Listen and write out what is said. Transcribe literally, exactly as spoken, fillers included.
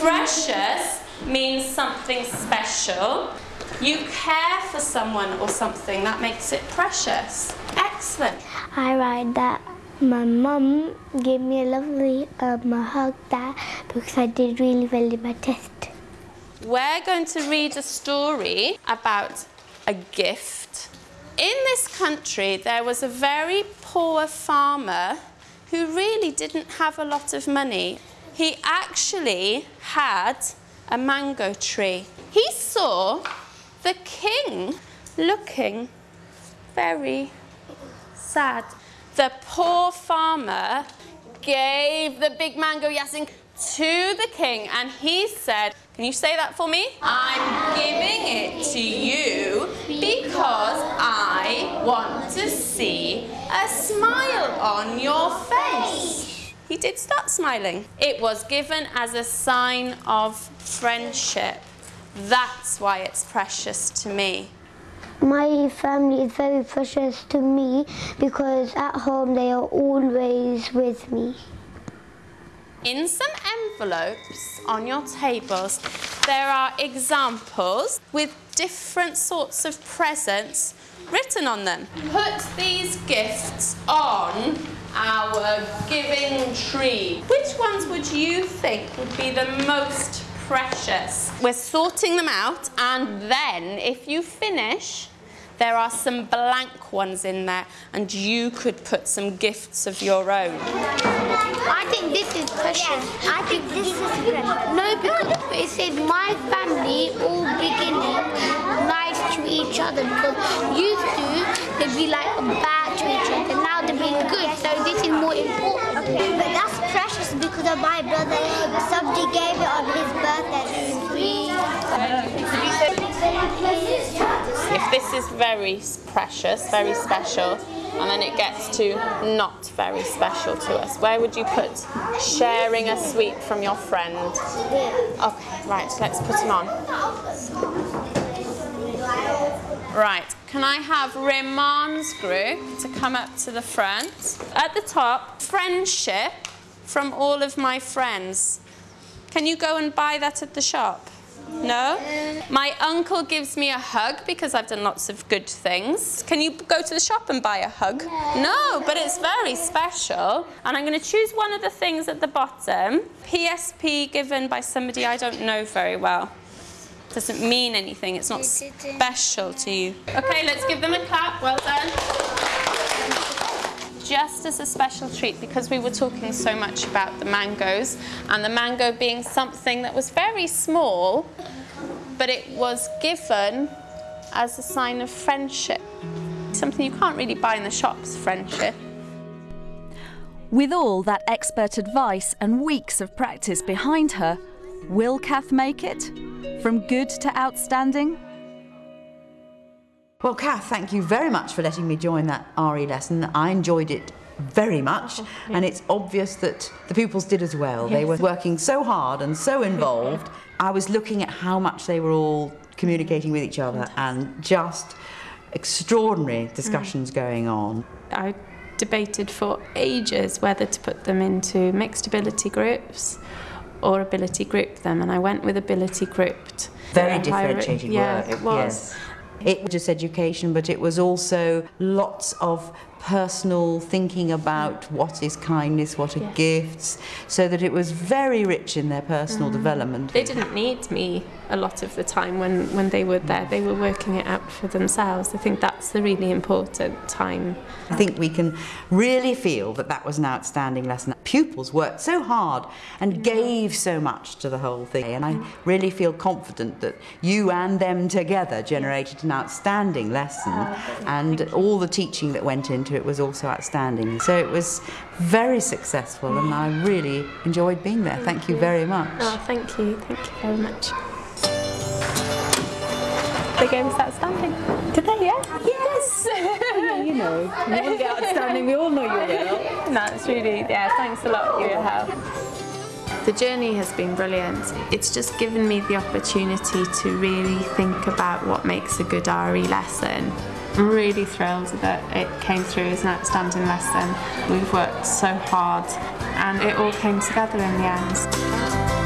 Precious means something special. You care for someone or something, that makes it precious. Excellent. I write that my mum gave me a lovely um, hug that because I did really well in my test. We're going to read a story about a gift. In this country, there was a very poor farmer who really didn't have a lot of money. He actually had a mango tree. He saw the king looking very sad. The poor farmer gave the big mango yasin to the king and he said, can you say that for me? I'm giving it to you because I want to see a smile on your face. He did start smiling. It was given as a sign of friendship. That's why it's precious to me. My family is very precious to me because at home they are always with me. In some envelopes on your tables, there are examples with different sorts of presents written on them. Put these gifts on our giving tree. Which ones would you think would be the most precious? We're sorting them out, and then if you finish, there are some blank ones in there, and you could put some gifts of your own. I think this is precious. I think this is precious. No, because it said my family all beginning nice to each other, because used to they'd be like bad to each other. Now they're being good, so this is more important. Okay, but that's precious because of my brother. Somebody gave it on his birthday. If this is very precious, very special, and then it gets to not very special to us, where would you put sharing a sweet from your friend? Okay, right, let's put them on. Right, can I have Rimon's group to come up to the front? At the top, friendship from all of my friends. Can you go and buy that at the shop? No? My uncle gives me a hug because I've done lots of good things. Can you go to the shop and buy a hug? No, but it's very special. And I'm going to choose one of the things at the bottom. P S P given by somebody I don't know very well. Doesn't mean anything. It's not special to you. Okay, let's give them a clap. Well done. Just as a special treat, because we were talking so much about the mangoes, and the mango being something that was very small, but it was given as a sign of friendship. Something you can't really buy in the shops, friendship. With all that expert advice and weeks of practice behind her, will Kath make it? From good to outstanding? Well, Kath, thank you very much for letting me join that R E lesson. I enjoyed it very much, oh, yeah. And it's obvious that the pupils did as well. Yes. They were working so hard and so involved. I was looking at how much they were all communicating with each other, and just extraordinary discussions mm. going on. I debated for ages whether to put them into mixed ability groups or ability group them, and I went with ability grouped. Very differentiated yeah, work. It was. Yes. It was just education, but it was also lots of personal thinking about what is kindness, what are yes. gifts, so that it was very rich in their personal mm. development. They didn't need me a lot of the time when, when they were there. They were working it out for themselves. I think that's the really important time. I think we can really feel that that was an outstanding lesson. Pupils worked so hard and yeah. gave so much to the whole thing, and I really feel confident that you and them together generated an outstanding lesson, and all the teaching that went into it was also outstanding. So it was very successful, and I really enjoyed being there. Thank you very much. Oh, thank you. Thank you very much. The game was outstanding. Did they? Yeah. Yes. You know, you will get outstanding. We all know you will. No, it's really, yeah, thanks a lot for your help. The journey has been brilliant. It's just given me the opportunity to really think about what makes a good R E lesson. I'm really thrilled that it came through as an outstanding lesson. We've worked so hard and it all came together in the end.